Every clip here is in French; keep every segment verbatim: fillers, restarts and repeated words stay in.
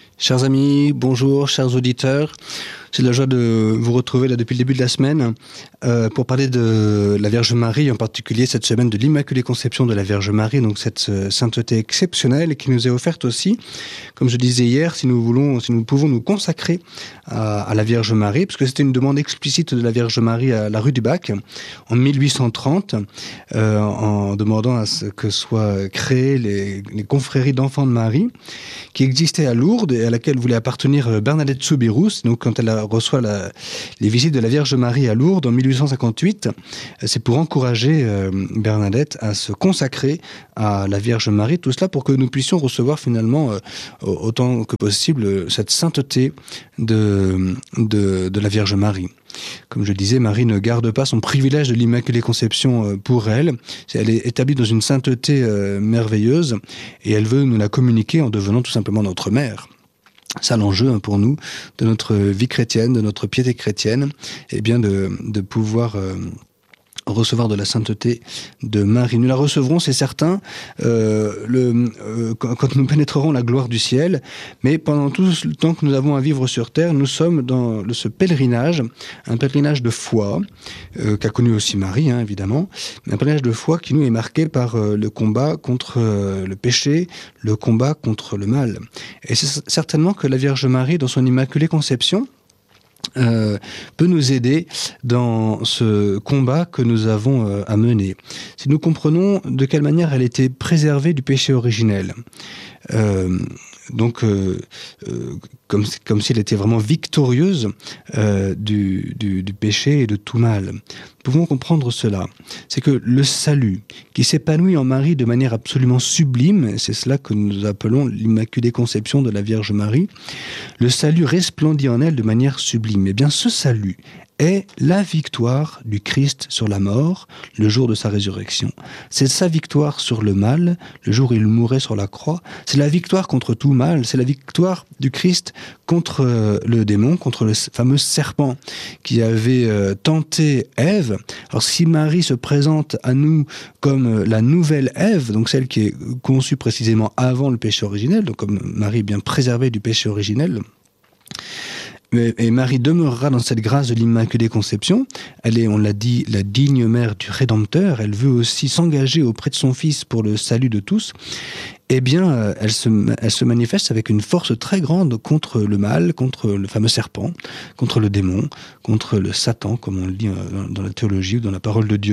Chers amis, bonjour, chers auditeurs. C'est de la joie de vous retrouver là depuis le début de la semaine euh, pour parler de la Vierge Marie, en particulier cette semaine de l'Immaculée Conception de la Vierge Marie, donc cette euh, sainteté exceptionnelle qui nous est offerte aussi, comme je disais hier, si nous voulons, si nous pouvons nous consacrer à, à la Vierge Marie, parce que c'était une demande explicite de la Vierge Marie à la rue du Bac en mille huit cent trente, euh, en demandant à ce que soient créées les, les confréries d'enfants de Marie, qui existaient à Lourdes et à laquelle voulait appartenir Bernadette Soubirous. Donc quand elle reçoit la, les visites de la Vierge Marie à Lourdes en mille huit cent cinquante-huit, c'est pour encourager euh, Bernadette à se consacrer à la Vierge Marie, tout cela pour que nous puissions recevoir finalement euh, autant que possible cette sainteté de, de, de la Vierge Marie. Comme je disais, Marie ne garde pas son privilège de l'Immaculée Conception pour elle. Elle est établie dans une sainteté euh, merveilleuse et elle veut nous la communiquer en devenant tout simplement notre mère. C'est l'enjeu hein, pour nous de notre vie chrétienne, de notre piété chrétienne, et bien de, de pouvoir euh, recevoir de la sainteté de Marie. Nous la recevrons, c'est certain, euh, le, euh, quand nous pénétrerons la gloire du ciel, mais pendant tout le temps que nous avons à vivre sur terre, nous sommes dans le, ce pèlerinage, un pèlerinage de foi, euh, qu'a connu aussi Marie, hein, évidemment, mais un pèlerinage de foi qui nous est marqué par euh, le combat contre euh, le péché, le combat contre le mal. Et c'est certainement que la Vierge Marie, dans son Immaculée Conception, Euh, peut nous aider dans ce combat que nous avons euh, à mener. Si nous comprenons de quelle manière elle était préservée du péché originel, euh, donc euh, euh, comme, comme si elle était vraiment victorieuse euh, du, du, du péché et de tout mal. Nous pouvons comprendre cela. C'est que le salut qui s'épanouit en Marie de manière absolument sublime, c'est cela que nous appelons l'Immaculée Conception de la Vierge Marie, le salut resplendit en elle de manière sublime. Eh bien, ce salut est la victoire du Christ sur la mort, le jour de sa résurrection. C'est sa victoire sur le mal, le jour où il mourait sur la croix. C'est la victoire contre tout mal. C'est la victoire du Christ contre le démon, contre le fameux serpent qui avait euh, tenté Ève. Alors si Marie se présente à nous comme la nouvelle Ève, donc celle qui est conçue précisément avant le péché originel, donc comme Marie est bien préservée du péché originel, et Marie demeurera dans cette grâce de l'Immaculée Conception. Elle est, on l'a dit, la digne mère du Rédempteur. Elle veut aussi s'engager auprès de son Fils pour le salut de tous. Eh bien, elle se, elle se manifeste avec une force très grande contre le mal, contre le fameux serpent, contre le démon, contre le Satan, comme on le dit dans la théologie ou dans la parole de Dieu.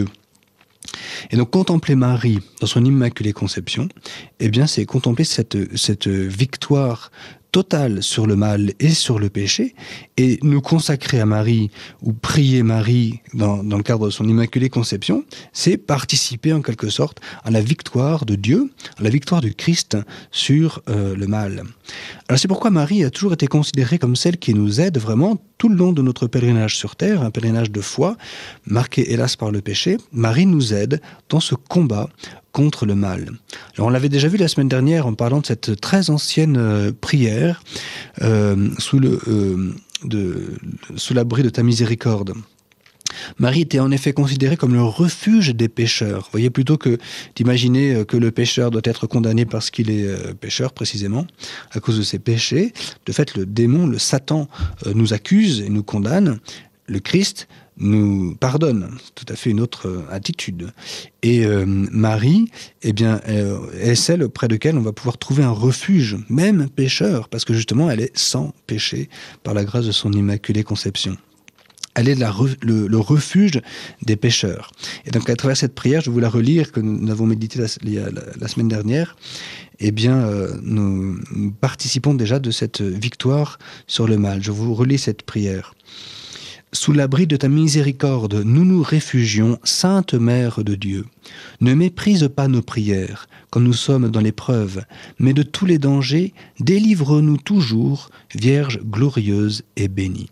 Et donc contempler Marie dans son Immaculée Conception, eh bien c'est contempler cette, cette victoire totale sur le mal et sur le péché, et nous consacrer à Marie ou prier Marie dans, dans le cadre de son Immaculée Conception, c'est participer en quelque sorte à la victoire de Dieu, à la victoire du Christ sur euh, le mal. Alors c'est pourquoi Marie a toujours été considérée comme celle qui nous aide vraiment tout le long de notre pèlerinage sur terre, un pèlerinage de foi, marqué hélas par le péché. Marie nous aide dans ce combat contre le mal. Alors on l'avait déjà vu la semaine dernière en parlant de cette très ancienne euh, prière euh, sous, le, euh, de, sous l'abri de ta miséricorde. Marie était en effet considérée comme le refuge des pécheurs. Vous voyez, plutôt que d'imaginer que le pécheur doit être condamné parce qu'il est euh, pécheur, précisément, à cause de ses péchés, de fait, le démon, le Satan, euh, nous accuse et nous condamne. Le Christ nous pardonne. C'est tout à fait une autre euh, attitude. Et euh, Marie, eh bien, euh, est celle auprès de laquelle on va pouvoir trouver un refuge, même pécheur, parce que justement, elle est sans péché par la grâce de son Immaculée Conception. Elle est la, le, le refuge des pécheurs. Et donc, à travers cette prière, je vais vous la relire, que nous avons médité la, la, la semaine dernière, eh bien, euh, nous, nous participons déjà de cette victoire sur le mal. Je vous relis cette prière. Sous l'abri de ta miséricorde, nous nous réfugions, Sainte Mère de Dieu. Ne méprise pas nos prières, quand nous sommes dans l'épreuve, mais de tous les dangers, délivre-nous toujours, Vierge glorieuse et bénie.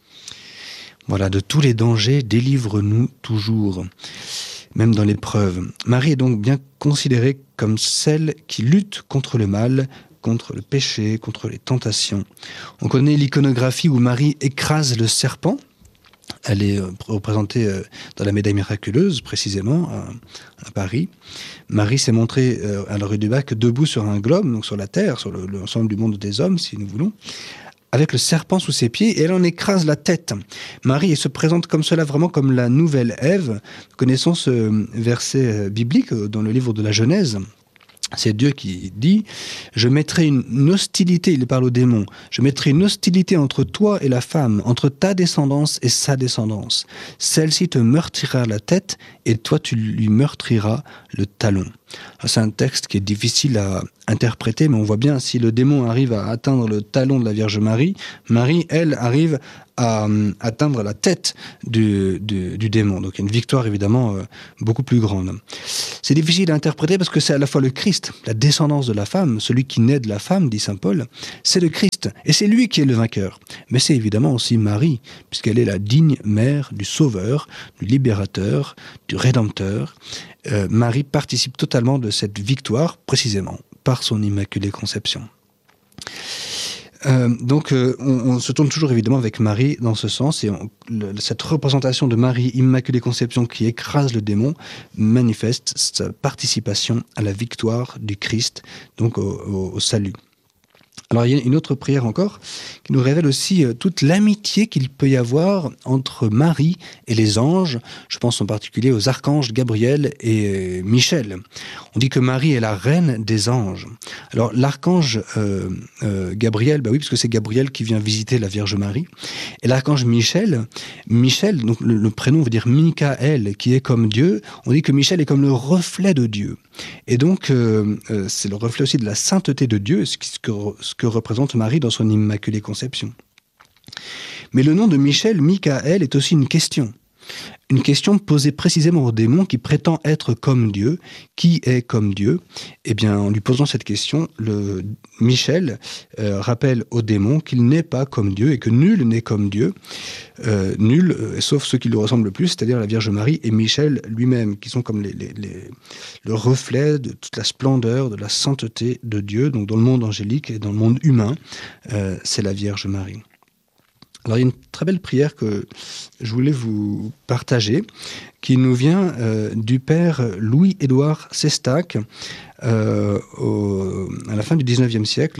Voilà, de tous les dangers, délivre-nous toujours, même dans l'épreuve. Marie est donc bien considérée comme celle qui lutte contre le mal, contre le péché, contre les tentations. On connaît l'iconographie où Marie écrase le serpent, Elle est représentée dans la médaille miraculeuse, précisément, à, à Paris. Marie s'est montrée à la rue du Bac debout sur un globe, donc sur la Terre, sur le, l'ensemble du monde des hommes, si nous voulons, avec le serpent sous ses pieds, et elle en écrase la tête. Marie elle se présente comme cela, vraiment comme la nouvelle Ève. Nous connaissons ce verset biblique dans le livre de la Genèse. C'est Dieu qui dit « Je mettrai une hostilité », il parle aux démons, « Je mettrai une hostilité entre toi et la femme, entre ta descendance et sa descendance. Celle-ci te meurtrira la tête et toi tu lui meurtriras le talon. » C'est un texte qui est difficile à interpréter, mais on voit bien, si le démon arrive à atteindre le talon de la Vierge Marie, Marie, elle, arrive à euh, atteindre la tête du, du, du démon. Donc il y a une victoire évidemment euh, beaucoup plus grande. C'est difficile à interpréter parce que c'est à la fois le Christ, la descendance de la femme, celui qui naît de la femme, dit saint Paul, c'est le Christ, et c'est lui qui est le vainqueur. Mais c'est évidemment aussi Marie, puisqu'elle est la digne mère du Sauveur, du Libérateur, du Rédempteur. Euh, Marie participe totalement de cette victoire, précisément, par son Immaculée Conception. Euh, donc euh, on, on se tourne toujours évidemment avec Marie dans ce sens, et on, le, cette représentation de Marie Immaculée Conception qui écrase le démon manifeste sa participation à la victoire du Christ, donc au, au, au salut. Alors il y a une autre prière encore qui nous révèle aussi euh, toute l'amitié qu'il peut y avoir entre Marie et les anges. Je pense en particulier aux archanges Gabriel et euh, Michel. On dit que Marie est la reine des anges. Alors l'archange euh, euh, Gabriel, bah oui, parce que c'est Gabriel qui vient visiter la Vierge Marie. Et l'archange Michel, Michel, donc le, le prénom veut dire Michael, qui est comme Dieu. On dit que Michel est comme le reflet de Dieu. Et donc euh, euh, c'est le reflet aussi de la sainteté de Dieu, ce, qui, ce que ce que représente Marie dans son Immaculée Conception. Mais le nom de Michel, Michael, est aussi une question. Une question posée précisément au démon qui prétend être comme Dieu. Qui est comme Dieu ? Eh bien, en lui posant cette question, le Michel euh, rappelle au démon qu'il n'est pas comme Dieu et que nul n'est comme Dieu. Euh, nul, euh, sauf ceux qui lui ressemblent le plus, c'est-à-dire la Vierge Marie et Michel lui-même, qui sont comme les, les, les, le reflet de toute la splendeur, de la sainteté de Dieu. Donc dans le monde angélique et dans le monde humain, euh, c'est la Vierge Marie. Alors il y a une très belle prière que je voulais vous partager, qui nous vient euh, du père Louis-Édouard Sestac, euh, au, à la fin du dix-neuvième siècle.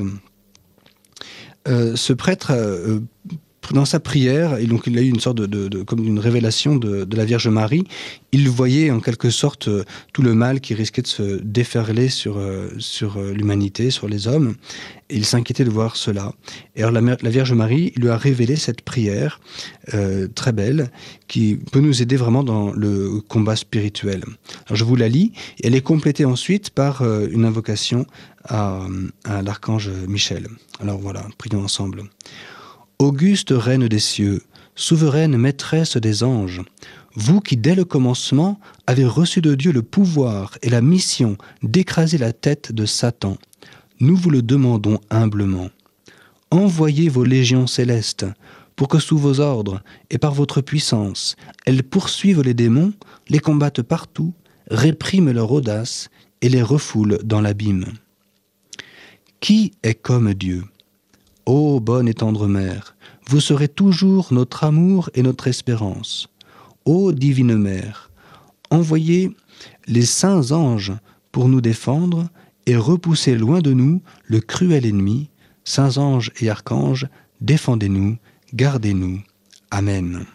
Euh, ce prêtre, euh, dans sa prière, et donc il a eu une sorte de, de, de comme une révélation de, de la Vierge Marie. Il voyait en quelque sorte euh, tout le mal qui risquait de se déferler sur euh, sur euh, l'humanité, sur les hommes. Et il s'inquiétait de voir cela. Et alors la, la Vierge Marie lui a révélé cette prière euh, très belle qui peut nous aider vraiment dans le combat spirituel. Alors je vous la lis. Et elle est complétée ensuite par euh, une invocation à, à l'archange Michel. Alors voilà, prions ensemble. Auguste reine des cieux, souveraine maîtresse des anges, vous qui dès le commencement avez reçu de Dieu le pouvoir et la mission d'écraser la tête de Satan, nous vous le demandons humblement. Envoyez vos légions célestes pour que sous vos ordres et par votre puissance, elles poursuivent les démons, les combattent partout, répriment leur audace et les refoulent dans l'abîme. Qui est comme Dieu ? Ô bonne et tendre mère, vous serez toujours notre amour et notre espérance. Ô divine mère, envoyez les saints anges pour nous défendre et repousser loin de nous le cruel ennemi. Saints anges et archanges, défendez-nous, gardez-nous. Amen.